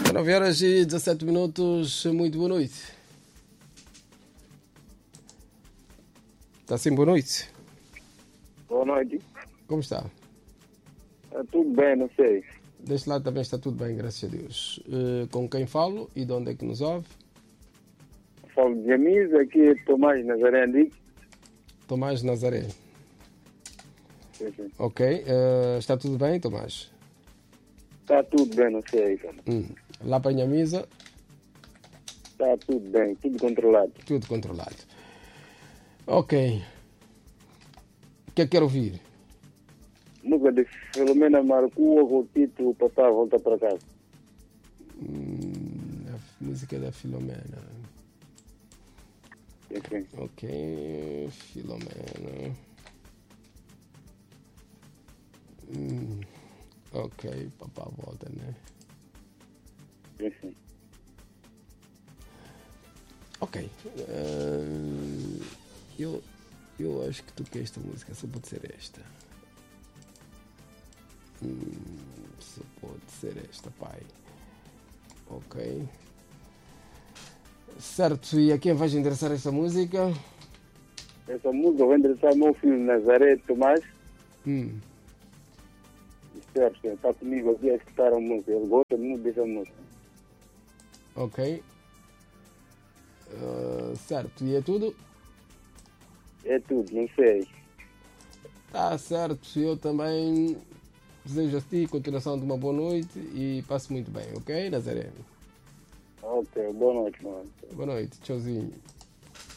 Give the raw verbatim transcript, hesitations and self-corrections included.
dezenove horas e dezassete minutos. Muito boa noite. Está sim, boa noite. Boa noite. Como está? Está tudo bem, não sei. Deste lado também está tudo bem, graças a Deus. Uh, com quem falo e de onde é que nos ouve? Falo de Jamis, aqui é Tomás Nazaré Henrique. Tomás Nazaré. Sim, sim. Ok. Uh, está tudo bem, Tomás? Está tudo bem, não sei. Cara. Hum. Lá para a mesa? Está tudo bem, tudo controlado. Tudo controlado. Ok. O que é que quero ouvir? Música de Filomena Marcua com o título Papá Volta para Casa. Hum, a música da Filomena. Sim, sim. Ok, Filomena. Hum, ok, papá volta, né? Sim, sim. Ok. Uh, eu, eu acho que toquei esta música, só pode ser esta. Hum, só pode ser esta, pai. Ok. Certo, e a quem vais endereçar esta música? Essa música vai endereçar meu filho Nazaré Tomás. Hum. Espero que está comigo aqui a escutar a música. Ele gosta muito dessa música. Ok. Uh, certo, e é tudo? É tudo, não sei. Tá certo, eu também desejo a ti continuação de uma boa noite e passe muito bem, ok, Nazaré? Ok, boa noite, mano. Boa noite, tchauzinho.